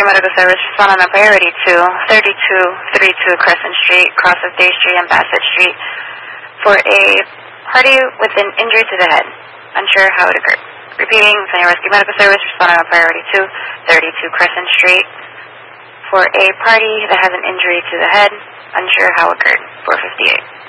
Rescue Medical Service responding on priority to 3232 Crescent Street, cross of Day Street and Bassett Street, for a party with an injury to the head. Unsure how it occurred. Repeating, Virginia Rescue Medical Service responding on priority to 32 Crescent Street, for a party that has an injury to the head. Unsure how it occurred. 458.